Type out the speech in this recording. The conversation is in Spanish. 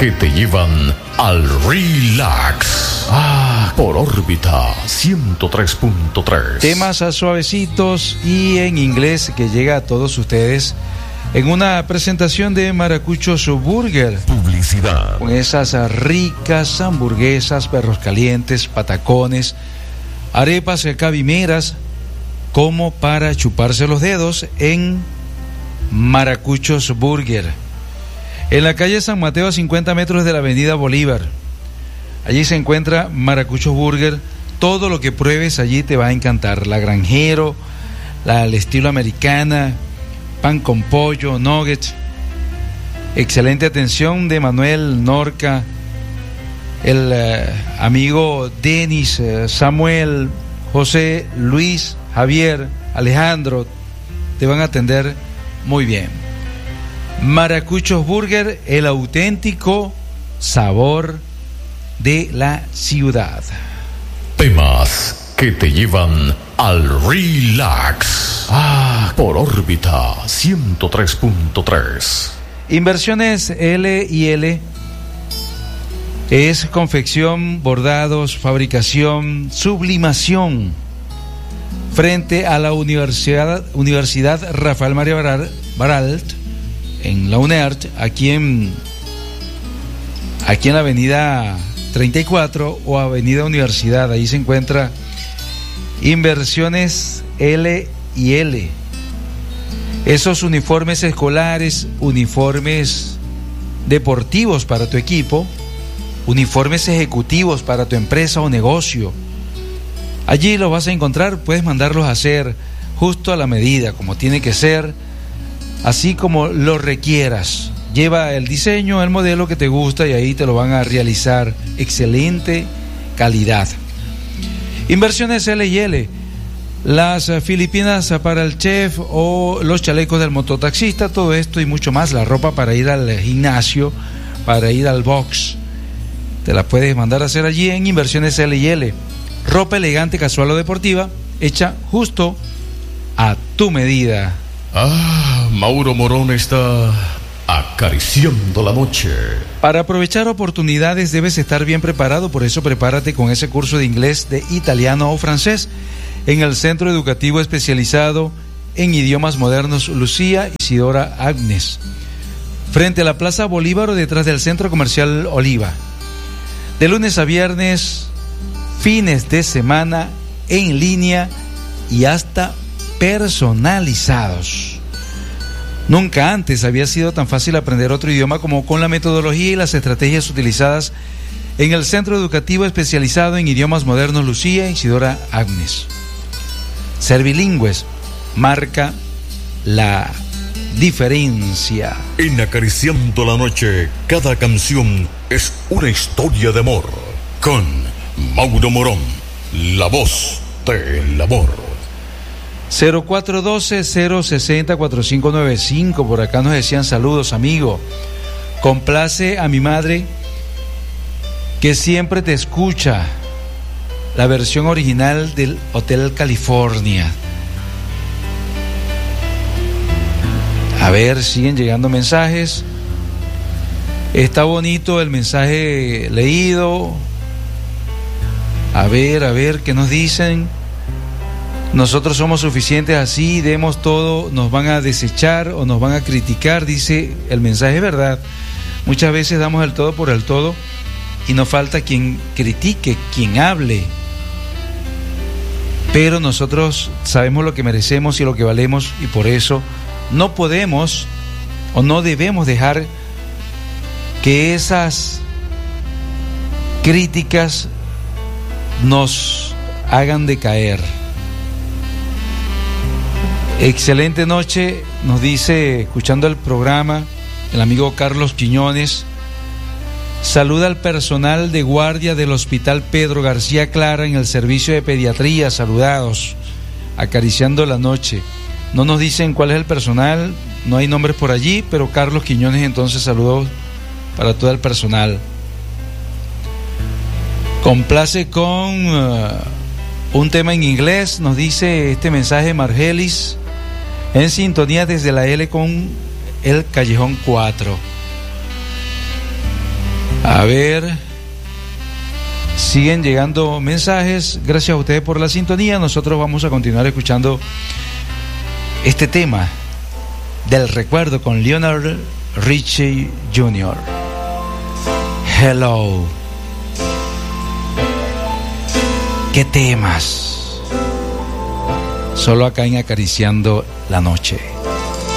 que te llevan al relax. Por órbita 103.3. Temas suavecitos y en inglés que llega a todos ustedes en una presentación de Maracuchos Burger. Publicidad. Con esas ricas hamburguesas, perros calientes, patacones, arepas cabimeras, como para chuparse los dedos en Maracuchos Burger. En la calle San Mateo, a 50 metros de la avenida Bolívar. Allí se encuentra Maracuchos Burger. Todo lo que pruebes allí te va a encantar. La granjero, la al estilo americana, pan con pollo, nuggets. Excelente atención de Manuel Norca, el amigo Denis, Samuel, José, Luis, Javier, Alejandro. Te van a atender muy bien. Maracuchos Burger, el auténtico sabor de la ciudad. Temas que te llevan al relax. Por órbita 103.3. Inversiones L&L es confección, bordados, fabricación, sublimación. Frente a la Universidad Rafael María Baralt, en la UNEART, aquí en la avenida 34 o avenida Universidad. Ahí se encuentra Inversiones L&L. Esos uniformes escolares, uniformes deportivos para tu equipo, uniformes ejecutivos para tu empresa o negocio. Allí los vas a encontrar, puedes mandarlos a hacer justo a la medida, como tiene que ser, así como lo requieras. Lleva el diseño, el modelo que te gusta y ahí te lo van a realizar. Excelente calidad. Inversiones L&L. Las filipinas para el chef o los chalecos del mototaxista, todo esto y mucho más. La ropa para ir al gimnasio, para ir al box, te la puedes mandar a hacer allí en Inversiones L&L. Ropa elegante, casual o deportiva, hecha justo a tu medida. Mauro Morón está acariciando la noche. Para aprovechar oportunidades debes estar bien preparado, por eso prepárate con ese curso de inglés, de italiano o francés en el Centro Educativo Especializado en Idiomas Modernos Lucía Isidora Agnes, frente a la Plaza Bolívar o detrás del Centro Comercial Oliva. De lunes a viernes, fines de semana, en línea y hasta personalizados. Nunca antes había sido tan fácil aprender otro idioma como con la metodología y las estrategias utilizadas en el Centro Educativo Especializado en Idiomas Modernos Lucía Isidora Agnes. Ser bilingües marca la diferencia. En Acariciando la Noche, cada canción es una historia de amor. Con Mauro Morón, la voz del amor. 0412-060-4595. Por acá nos decían saludos, amigo. Complace a mi madre que siempre te escucha. La versión original del Hotel California. A ver, siguen llegando mensajes. Está bonito el mensaje leído. A ver, ¿qué nos dicen? Nosotros somos suficientes así, demos todo, nos van a desechar o nos van a criticar, dice el mensaje, es verdad. Muchas veces damos el todo por el todo y nos falta quien critique, quien hable. Pero nosotros sabemos lo que merecemos y lo que valemos, y por eso no podemos o no debemos dejar que esas críticas nos hagan decaer. Excelente noche, nos dice, escuchando el programa, el amigo Carlos Quiñones. Saluda al personal de guardia del Hospital Pedro García Clara en el servicio de pediatría. Saludados, acariciando la noche. No nos dicen cuál es el personal, no hay nombres por allí, pero Carlos Quiñones, entonces saludos para todo el personal. Complace con un tema en inglés, nos dice este mensaje Margelis, en sintonía desde la L con el Callejón 4. A ver, siguen llegando mensajes. Gracias a ustedes por la sintonía. Nosotros vamos a continuar escuchando este tema del recuerdo con Lionel Richie Jr. Hello. ¿Qué temas? Solo acá en Acariciando la Noche.